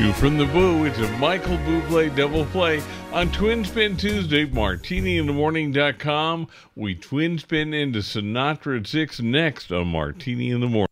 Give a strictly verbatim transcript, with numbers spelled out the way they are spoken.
Two from the Boo. It's a Michael Bublé double play on Twin Spin Tuesday, martini in the morning dot com. We twin spin into Sinatra at six next on Martini in the Morning.